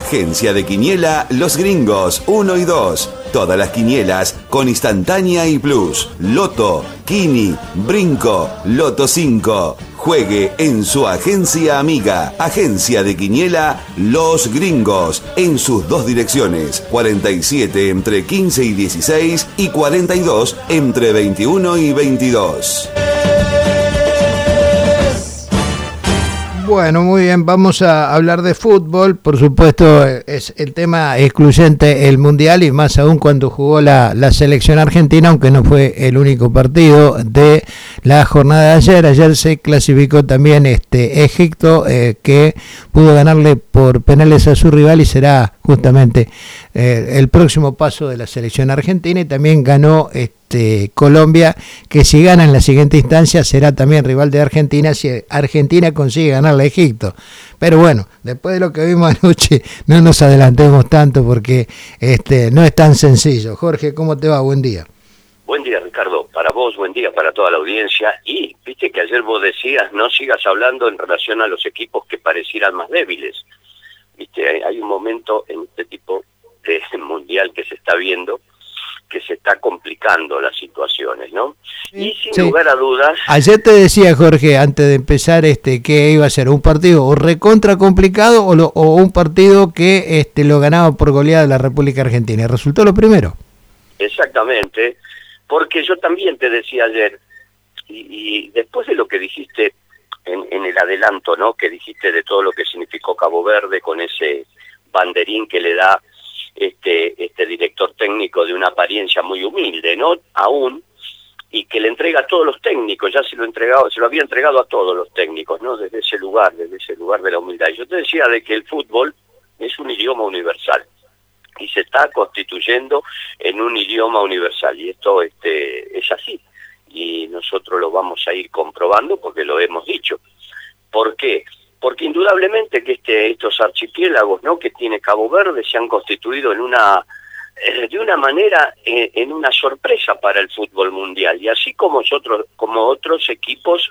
Agencia de Quiniela Los Gringos 1 y 2. Todas las quinielas con instantánea y plus. Loto, Kini, Brinco, Loto 5. Juegue en su agencia amiga. Agencia de Quiniela Los Gringos. En sus dos direcciones. 47 entre 15 y 16 y 42 entre 21 y 22. Bueno, muy bien, vamos a hablar de fútbol. Por supuesto, es el tema excluyente el Mundial y más aún cuando jugó la selección argentina, aunque no fue el único partido de la jornada de ayer. Ayer se clasificó también Egipto, que pudo ganarle por penales a su rival y será justamente el próximo paso de la selección argentina. Y también ganó Colombia, que si gana en la siguiente instancia será también rival de Argentina si Argentina consigue ganarle a Egipto. Pero bueno, después de lo que vimos anoche no nos adelantemos tanto porque no es tan sencillo. Jorge, ¿cómo te va? Buen día. Buen día, Ricardo, para vos, buen día para toda la audiencia. Y viste que ayer vos decías, no sigas hablando en relación a los equipos que parecieran más débiles. Viste, hay un momento en este tipo de mundial que se está viendo que se está complicando las situaciones, ¿no? Y sin lugar a dudas... Ayer te decía, Jorge, antes de empezar, que iba a ser un partido o recontra complicado o un partido que lo ganaba por goleada la República Argentina. ¿Resultó lo primero? Exactamente, porque yo también te decía ayer, y después de lo que dijiste en el adelanto, ¿no? Que dijiste de todo lo que significó Cabo Verde con ese banderín que le da este director técnico de una apariencia muy humilde, ¿no? Aún, y que le entrega a todos los técnicos, ya se lo había entregado a todos los técnicos, ¿no? Desde ese lugar de la humildad. Y yo te decía de que el fútbol es un idioma universal y se está constituyendo en un idioma universal, y esto es así, y nosotros lo vamos a ir comprobando porque lo hemos dicho. ¿Por qué? Porque indudablemente que estos archipiélagos, ¿no? Que tiene Cabo Verde se han constituido de una manera en una sorpresa para el fútbol mundial, y así como otros equipos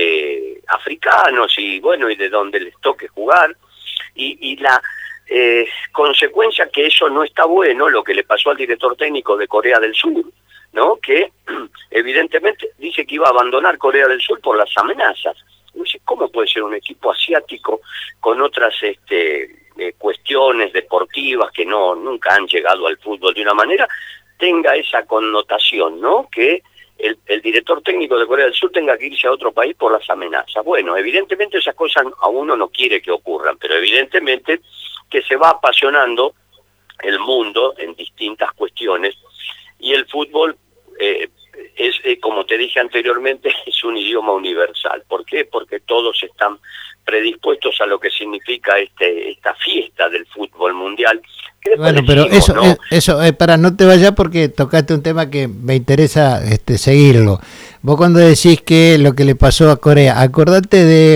africanos y bueno, y de donde les toque jugar, y la consecuencia que eso no está bueno, lo que le pasó al director técnico de Corea del Sur, ¿no? Que evidentemente dice que iba a abandonar Corea del Sur por las amenazas. ¿Cómo puede ser un equipo asiático con otras cuestiones deportivas que nunca han llegado al fútbol de una manera, tenga esa connotación, ¿no? Que el director técnico de Corea del Sur tenga que irse a otro país por las amenazas? Bueno, evidentemente esas cosas a uno no quiere que ocurran, pero evidentemente que se va apasionando el mundo en distintas cuestiones, y el fútbol como te dije anteriormente, es un idioma universal. ¿Por qué? Porque todos están predispuestos a lo que significa esta fiesta del fútbol mundial. Bueno, pero eso, ¿no? Para, no te vayas porque tocaste un tema que me interesa seguirlo. Vos cuando decís que lo que le pasó a Corea, acordate de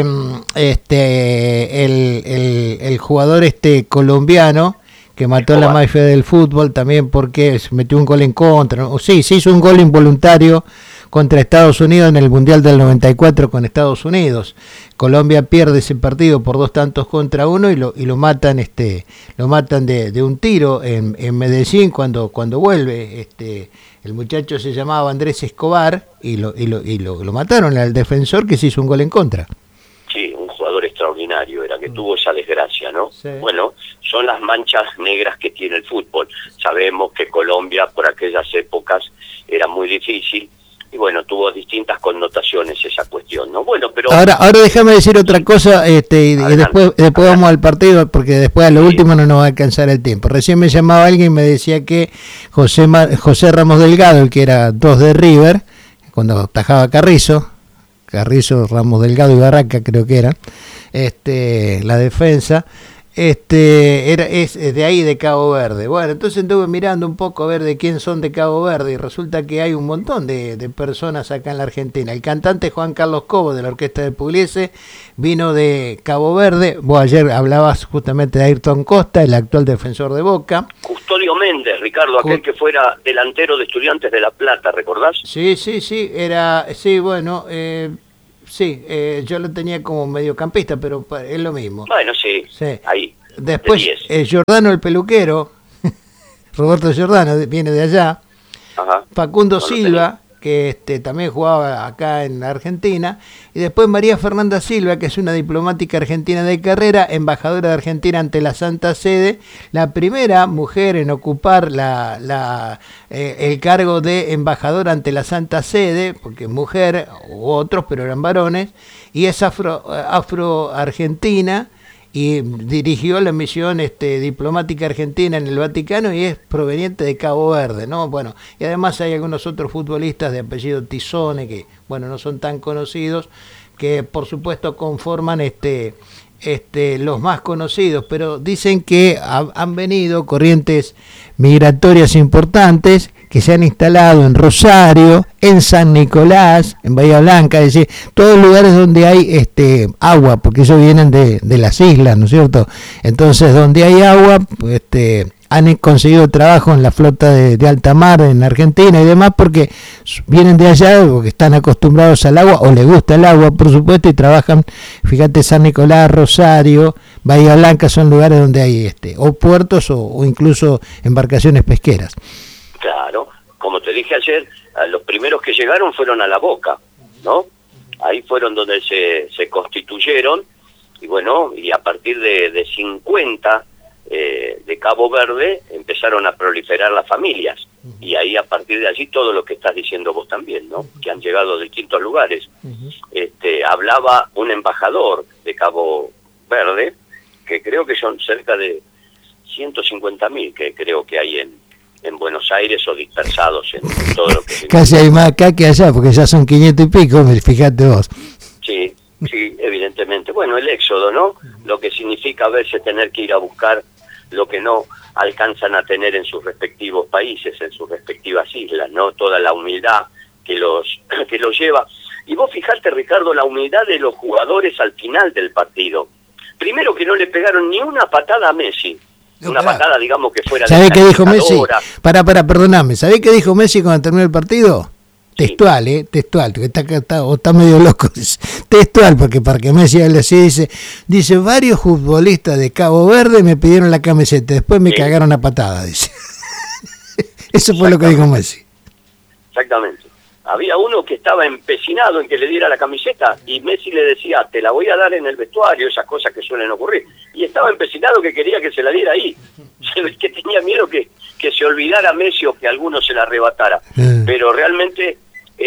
el jugador colombiano que mató a la mafia del fútbol también porque se metió un gol en contra, ¿no? Sí, se hizo un gol involuntario contra Estados Unidos en el Mundial del 94 con Estados Unidos. Colombia pierde ese partido por 2-1 y lo matan de un tiro en Medellín cuando vuelve. El muchacho se llamaba Andrés Escobar y lo mataron al defensor que se hizo un gol en contra. Sí, un jugador extraordinario era, que tuvo esa desgracia, ¿no? Sí. Bueno, son las manchas negras que tiene el fútbol. Sabemos que Colombia por aquellas épocas era muy difícil y bueno, tuvo distintas connotaciones esa cuestión, ¿no? Bueno, pero... Ahora déjame decir otra cosa, y después vamos al partido, porque después a lo último no nos va a alcanzar el tiempo. Recién me llamaba alguien y me decía que José Ramos Delgado, el que era 2 de River, cuando atajaba Carrizo, Ramos Delgado y Barraca creo que era, la defensa, es de ahí de Cabo Verde. Bueno, entonces estuve mirando un poco a ver de quién son de Cabo Verde y resulta que hay un montón de personas acá en la Argentina. El cantante Juan Carlos Cobo de la Orquesta de Pugliese vino de Cabo Verde. Vos ayer hablabas justamente de Ayrton Costa, el actual defensor de Boca. Custodio Méndez, Ricardo, aquel que fuera delantero de Estudiantes de La Plata, ¿recordás? Sí, bueno... Sí, yo lo tenía como mediocampista, pero es lo mismo. Bueno, sí. Ahí. Después, Giordano el peluquero, Roberto Giordano, viene de allá. Ajá. Facundo Silva, que también jugaba acá en Argentina, y después María Fernanda Silva, que es una diplomática argentina de carrera, embajadora de Argentina ante la Santa Sede, la primera mujer en ocupar el cargo de embajadora ante la Santa Sede, porque mujer, u otros, pero eran varones, y es afro-argentina, y dirigió la misión diplomática argentina en el Vaticano y es proveniente de Cabo Verde, ¿no? Bueno, y además hay algunos otros futbolistas de apellido Tizone que, bueno, no son tan conocidos, que por supuesto conforman los más conocidos, pero dicen que han venido corrientes migratorias importantes que se han instalado en Rosario, en San Nicolás, en Bahía Blanca, es decir, todos lugares donde hay agua, porque ellos vienen de las islas, ¿no es cierto? Entonces, donde hay agua, han conseguido trabajo en la flota de alta mar en Argentina y demás, porque vienen de allá, porque están acostumbrados al agua, o les gusta el agua, por supuesto, y trabajan, fíjate, San Nicolás, Rosario, Bahía Blanca, son lugares donde hay o puertos o incluso embarcaciones pesqueras. Claro, como te dije ayer, los primeros que llegaron fueron a La Boca, ¿no? Ahí fueron donde se constituyeron, y bueno, y a partir de 50 de Cabo Verde empezaron a proliferar las familias, y ahí a partir de allí todo lo que estás diciendo vos también, ¿no? Que han llegado de distintos lugares. Hablaba un embajador de Cabo Verde, que creo que son cerca de 150.000 que creo que hay en Buenos Aires o dispersados en todo lo que... Casi hay más acá que allá, porque ya son 500 y pico, fíjate vos. Sí, evidentemente. Bueno, el éxodo, ¿no? Lo que significa a veces tener que ir a buscar lo que no alcanzan a tener en sus respectivos países, en sus respectivas islas, ¿no? Toda la humildad que los lleva. Y vos fijate, Ricardo, la humildad de los jugadores al final del partido. Primero que no le pegaron ni una patada a Messi. Una patada, digamos, que fuera... ¿Sabés qué dijo Messi? Perdoname. ¿Sabés qué dijo Messi cuando terminó el partido? Sí. Textual, que está medio loco. Textual, porque para que Messi hable así, dice, varios futbolistas de Cabo Verde me pidieron la camiseta, después me cagaron a patada, dice. Eso fue lo que dijo Messi. Exactamente. Había uno que estaba empecinado en que le diera la camiseta y Messi le decía, te la voy a dar en el vestuario, esas cosas que suelen ocurrir. Y estaba empecinado que quería que se la diera ahí. Que tenía miedo que se olvidara Messi o que alguno se la arrebatara. Pero realmente,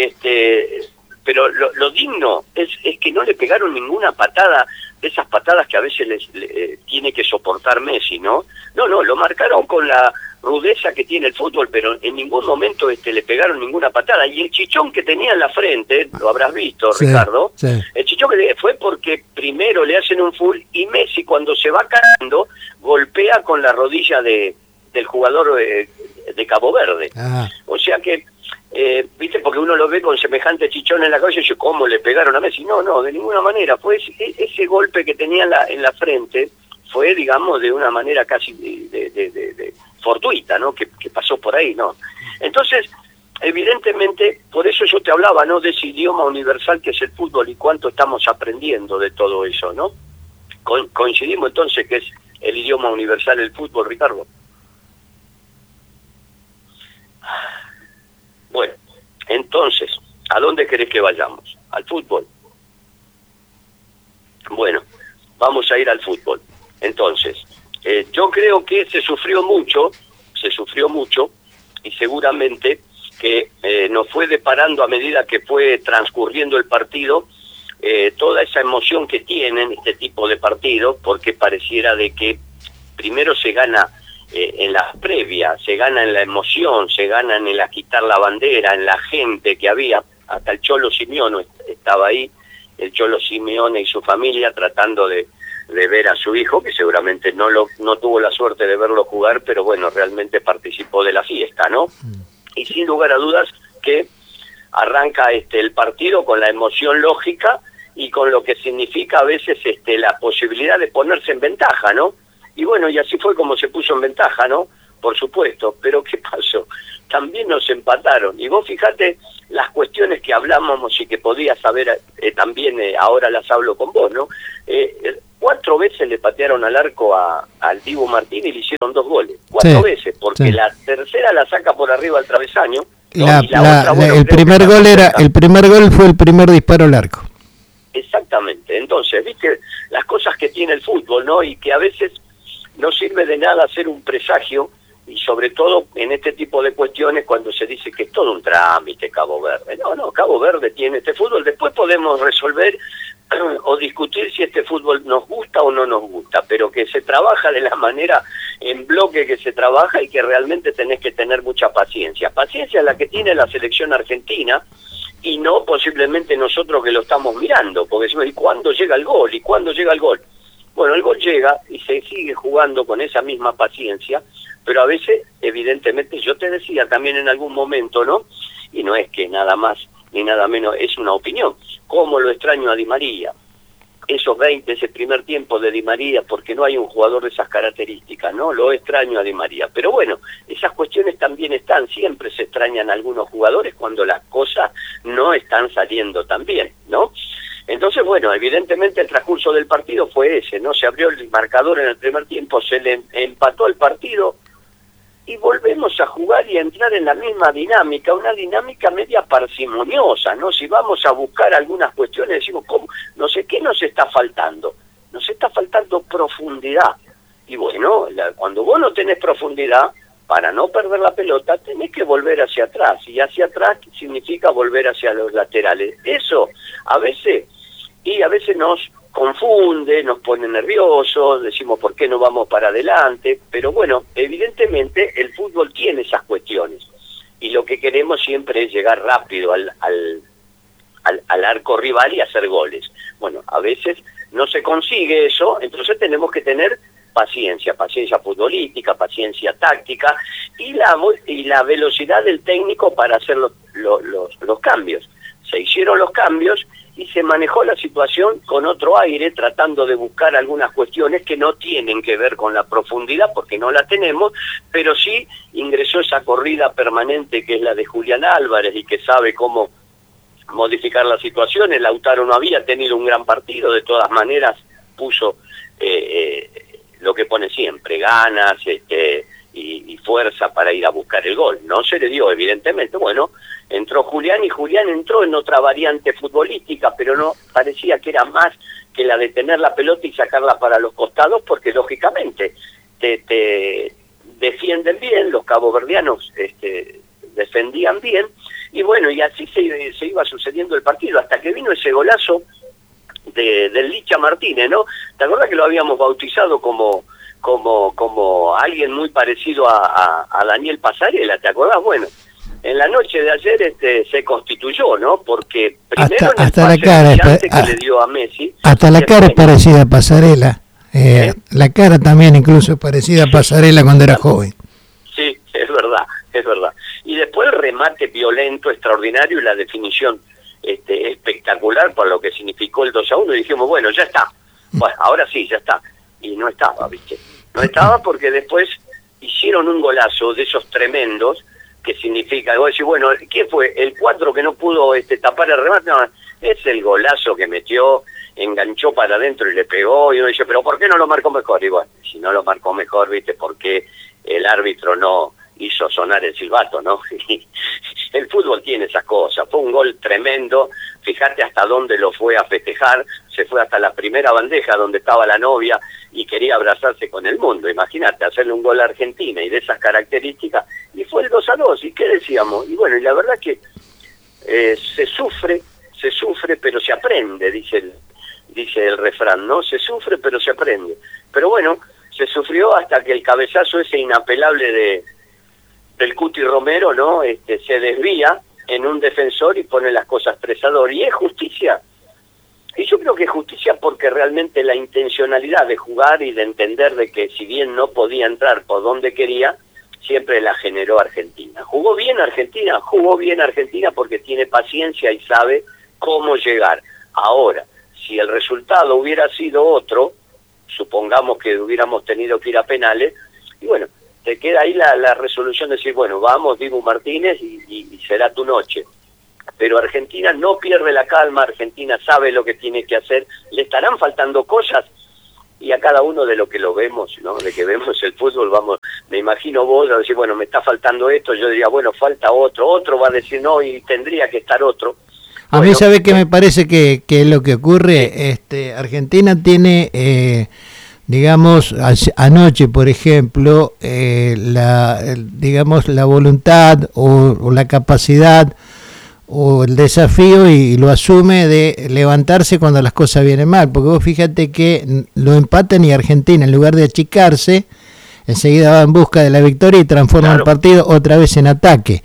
pero lo digno es que no le pegaron ninguna patada, de esas patadas que a veces tiene que soportar Messi, ¿no? No, lo marcaron con la rudeza que tiene el fútbol, pero en ningún momento le pegaron ninguna patada. Y el chichón que tenía en la frente, lo habrás visto, sí, Ricardo, sí. El chichón que fue porque primero le hacen un full y Messi cuando se va cayendo golpea con la rodilla del jugador de Cabo Verde. Ajá. O sea que, viste, porque uno lo ve con semejante chichón en la cabeza y dice, ¿cómo le pegaron a Messi? No, de ninguna manera. Fue ese golpe que tenía en la frente fue, digamos, de una manera casi de fortuita, ¿no? Que pasó por ahí, ¿no? Entonces, evidentemente, por eso yo te hablaba, ¿no? De ese idioma universal que es el fútbol y cuánto estamos aprendiendo de todo eso, ¿no? Coincidimos entonces que es el idioma universal el fútbol, Ricardo. Bueno, entonces, ¿a dónde querés que vayamos? ¿Al fútbol? Bueno, vamos a ir al fútbol. Entonces, yo creo que se sufrió mucho y seguramente que nos fue deparando a medida que fue transcurriendo el partido toda esa emoción que tienen este tipo de partidos, porque pareciera de que primero se gana en las previas, se gana en la emoción, se gana en el agitar la bandera, en la gente que había, hasta el Cholo Simeone estaba ahí, el Cholo Simeone y su familia tratando de ver a su hijo, que seguramente no tuvo la suerte de verlo jugar, pero bueno, realmente participó de la fiesta, ¿no? Y sin lugar a dudas que arranca el partido con la emoción lógica y con lo que significa a veces la posibilidad de ponerse en ventaja, ¿no? Y bueno, y así fue como se puso en ventaja, ¿no? Por supuesto, pero ¿qué pasó? También nos empataron. Y vos fíjate las cuestiones que hablábamos y que podías saber también, ahora las hablo con vos, ¿no? 4 veces le patearon al arco al Dibu Martínez y le hicieron 2 goles. 4 veces, porque la tercera la saca por arriba al travesaño. ¿no? El primer gol fue el primer disparo al arco. Exactamente. Entonces, viste las cosas que tiene el fútbol, ¿no? Y que a veces no sirve de nada hacer un presagio, y sobre todo en este tipo de cuestiones cuando se dice que es todo un trámite Cabo Verde. No, Cabo Verde tiene este fútbol. Después podemos resolver o discutir si este fútbol nos gusta o no nos gusta, pero que se trabaja de la manera en bloque que se trabaja, y que realmente tenés que tener mucha paciencia. Paciencia es la que tiene la selección argentina, y no posiblemente nosotros que lo estamos mirando, porque decimos, ¿y cuándo llega el gol? ¿Y cuándo llega el gol? Bueno, el gol llega y se sigue jugando con esa misma paciencia, pero a veces, evidentemente, yo te decía también en algún momento, ¿no? Y no es que nada más ni nada menos, es una opinión. ¿Cómo lo extraño a Di María? Ese primer tiempo de Di María, porque no hay un jugador de esas características, ¿no? Lo extraño a Di María. Pero bueno, esas cuestiones también están, siempre se extrañan a algunos jugadores cuando las cosas no están saliendo tan bien, ¿no? Entonces, bueno, evidentemente el transcurso del partido fue ese, ¿no? Se abrió el marcador en el primer tiempo, se le empató el partido, y volvemos a jugar y a entrar en la misma dinámica, una dinámica media parsimoniosa, ¿no? Si vamos a buscar algunas cuestiones, decimos, ¿cómo? No sé qué nos está faltando. Nos está faltando profundidad. Y bueno, cuando vos no tenés profundidad, para no perder la pelota, tenés que volver hacia atrás. Y hacia atrás significa volver hacia los laterales. Eso, a veces nos confunde, nos pone nerviosos, decimos por qué no vamos para adelante, pero bueno, evidentemente el fútbol tiene esas cuestiones, y lo que queremos siempre es llegar rápido al arco rival y hacer goles. Bueno, a veces no se consigue eso, entonces tenemos que tener paciencia futbolística, paciencia táctica, y la velocidad del técnico para hacer los cambios. Se hicieron los cambios y se manejó la situación con otro aire, tratando de buscar algunas cuestiones que no tienen que ver con la profundidad, porque no la tenemos, pero sí ingresó esa corrida permanente que es la de Julián Álvarez, y que sabe cómo modificar la situación. El Lautaro no había tenido un gran partido, de todas maneras puso lo que pone siempre, ganas y fuerza para ir a buscar el gol. No se le dio, evidentemente. Bueno, entró Julián, y Julián entró en otra variante futbolística, pero no parecía que era más que la de tener la pelota y sacarla para los costados, porque lógicamente te defienden bien, los caboverdianos defendían bien, y bueno, y así se iba sucediendo el partido, hasta que vino ese golazo del Licha Martínez, ¿no? ¿Te acuerdas que lo habíamos bautizado como alguien muy parecido a Daniel Pasarela? ¿Te acuerdas? Bueno, en la noche de ayer se constituyó, ¿no? Porque primero hasta la cara que le dio a Messi, hasta la cara es parecida a Pasarela. La cara también incluso es parecida a Pasarela cuando era joven. Sí, es verdad. Y después el remate violento, extraordinario, y la definición espectacular por lo que significó el 2-1, y dijimos, bueno, ya está. Bueno, ahora sí, ya está. Y no estaba, ¿viste? No estaba, porque después hicieron un golazo de esos tremendos, que significa, vos decís, bueno, ¿quién fue? ¿El 4 que no pudo tapar el remate? No, es el golazo que metió, enganchó para adentro y le pegó, y uno dice, pero ¿por qué no lo marcó mejor? Y bueno, si no lo marcó mejor, ¿viste? Porque el árbitro no hizo sonar el silbato, ¿no? El fútbol tiene esas cosas. Fue un gol tremendo, fíjate hasta dónde lo fue a festejar, se fue hasta la primera bandeja donde estaba la novia y quería abrazarse con el mundo. Imagínate, hacerle un gol a Argentina y de esas características, y fue el 2-2, ¿y qué decíamos? Y bueno, y la verdad que se sufre, pero se aprende, dice el refrán, ¿no? Se sufre, pero se aprende. Pero bueno, se sufrió hasta que el cabezazo ese inapelable del Cuti Romero, ¿no? Se desvía en un defensor y pone las cosas 3-2. Y es justicia. Y yo creo que es justicia porque realmente la intencionalidad de jugar y de entender de que si bien no podía entrar por donde quería, siempre la generó Argentina. Jugó bien Argentina porque tiene paciencia y sabe cómo llegar. Ahora, si el resultado hubiera sido otro, supongamos que hubiéramos tenido que ir a penales, y bueno, te queda ahí la resolución de decir, bueno, vamos, Dibu Martínez, y será tu noche. Pero Argentina no pierde la calma, Argentina sabe lo que tiene que hacer. ¿Le estarán faltando cosas? y a cada uno de lo que lo vemos, ¿no? De que vemos el fútbol, vamos, me imagino vos a decir, bueno, me está faltando esto, yo diría, bueno, falta otro va a decir, no, y tendría que estar otro. A mí, ¿sabe qué me parece que es lo que ocurre? Argentina tiene, digamos, anoche, por ejemplo, digamos, la voluntad o la capacidad o el desafío y lo asume de levantarse cuando las cosas vienen mal, porque vos fíjate que lo empatan y Argentina, en lugar de achicarse, enseguida va en busca de la victoria y transforma el partido otra vez en ataque.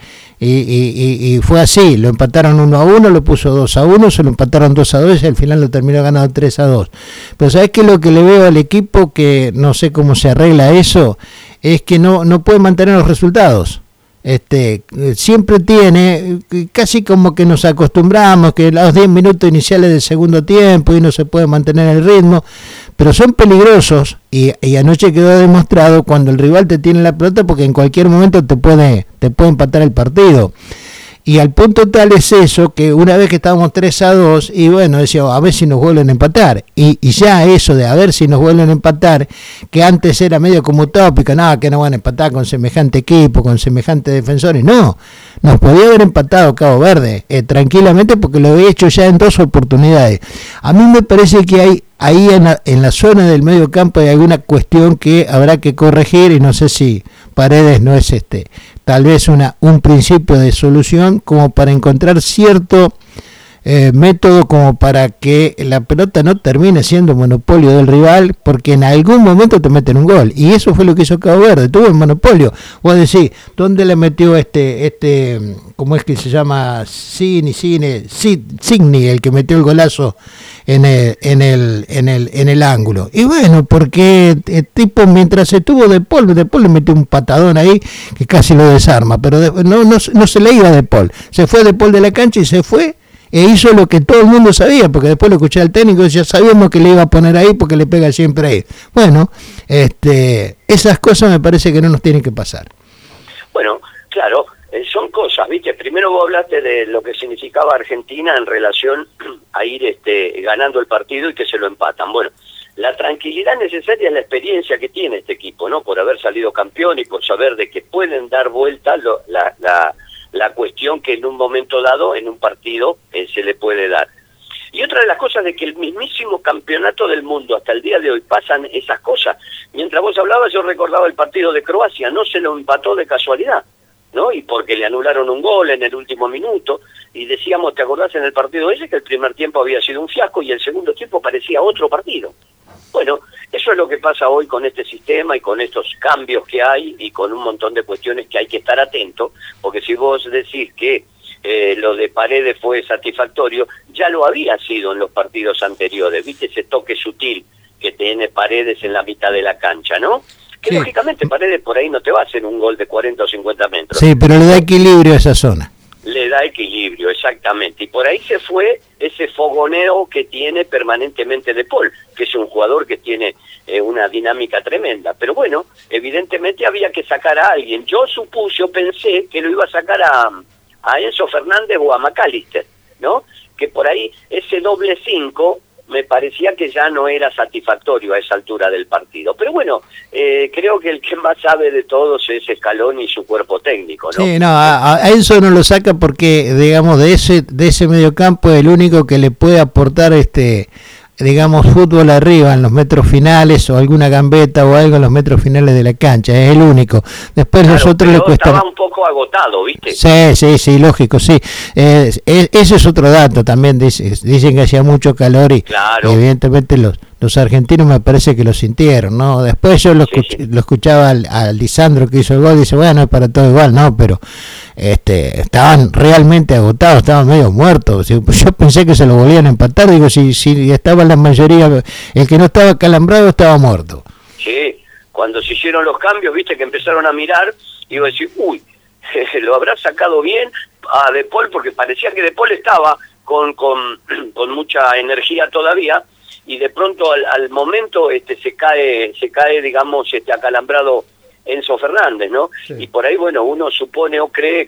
Y fue así, lo empataron 1-1, lo puso 2-1, se lo empataron 2-2 y al final lo terminó ganando 3-2. Pero ¿sabés qué es lo que le veo al equipo? Que no sé cómo se arregla eso, es que no puede mantener los resultados. Siempre tiene, casi como que nos acostumbramos, que los 10 minutos iniciales del segundo tiempo y no se puede mantener el ritmo, pero son peligrosos y anoche quedó demostrado cuando el rival te tiene la pelota, porque en cualquier momento te puede empatar el partido. Y al punto tal es eso, que una vez que estábamos 3-2, y bueno, decíamos, a ver si nos vuelven a empatar. Y ya eso de a ver si nos vuelven a empatar, que antes era medio como utópico, no, que no van a empatar con semejante equipo, con semejantes defensores. No, nos podía haber empatado Cabo Verde, tranquilamente, porque lo había hecho ya en 2 oportunidades. A mí me parece que hay ahí en la zona del medio campo hay alguna cuestión que habrá que corregir, y no sé si Paredes no es tal vez un principio de solución como para encontrar cierto método como para que la pelota no termine siendo monopolio del rival, porque en algún momento te meten un gol, y eso fue lo que hizo Cabo Verde, tuvo el monopolio. Vos decís, ¿dónde le metió cómo es que se llama? Signi, el que metió el golazo en el ángulo? Y bueno, porque tipo, mientras estuvo De Paul le metió un patadón ahí que casi lo desarma, pero no se le iba De Paul, se fue De Paul de la cancha y se fue. E hizo lo que todo el mundo sabía, porque después lo escuché al técnico y ya sabíamos que le iba a poner ahí porque le pega siempre ahí. Bueno, esas cosas me parece que no nos tienen que pasar. Bueno, claro, son cosas, ¿viste? Primero vos hablaste de lo que significaba Argentina en relación a ir ganando el partido y que se lo empatan. Bueno, la tranquilidad necesaria es la experiencia que tiene este equipo, ¿no? Por haber salido campeón y por saber de que pueden dar vuelta la cuestión que en un momento dado, en un partido, se le puede dar. Y otra de las cosas de que el mismísimo campeonato del mundo, hasta el día de hoy, pasan esas cosas. Mientras vos hablabas, yo recordaba el partido de Croacia, no se lo empató de casualidad, ¿no? Y porque le anularon un gol en el último minuto, y decíamos, ¿te acordás en el partido ese que el primer tiempo había sido un fiasco y el segundo tiempo parecía otro partido? Bueno, eso es lo que pasa hoy con este sistema y con estos cambios que hay y con un montón de cuestiones que hay que estar atento, porque si vos decís que lo de Paredes fue satisfactorio, ya lo había sido en los partidos anteriores, ¿viste? Ese toque sutil que tiene Paredes en la mitad de la cancha, ¿no? Que sí, lógicamente Paredes por ahí no te va a hacer un gol de 40 o 50 metros. Sí, pero le da equilibrio a esa zona. Le da equilibrio, exactamente. Y por ahí se fue ese fogoneo que tiene permanentemente De Paul, que es un jugador que tiene una dinámica tremenda. Pero bueno, evidentemente había que sacar a alguien. Yo pensé que lo iba a sacar a Enzo Fernández o a McAllister, ¿no? Que por ahí ese doble 5 me parecía que ya no era satisfactorio a esa altura del partido. Pero bueno, creo que el que más sabe de todos es Scaloni y su cuerpo técnico, ¿no? Sí, no, a Enzo no lo saca porque, digamos, de ese mediocampo es el único que le puede aportar digamos, fútbol arriba en los metros finales, o alguna gambeta o algo en los metros finales de la cancha, es el único. Después los otros le cuesta. Estaba un poco agotado, ¿viste? Sí, lógico, sí. Ese es otro dato también, dicen que hacía mucho calor y claro, evidentemente los argentinos me parece que lo sintieron, ¿no? Después yo lo escuchaba al Lisandro que hizo el gol, dice, bueno, es para todo igual, no, pero estaban realmente agotados, estaban medio muertos. Yo pensé que se lo volvían a empatar, digo, si estaba la mayoría, el que no estaba calambrado estaba muerto. Sí, cuando se hicieron los cambios, viste que empezaron a mirar, y iba a decir, uy, lo habrá sacado bien a De Paul, porque parecía que De Paul estaba con mucha energía todavía, y de pronto al momento se cae, digamos, acalambrado Enzo Fernández, ¿no? Sí. Y por ahí, bueno, uno supone o cree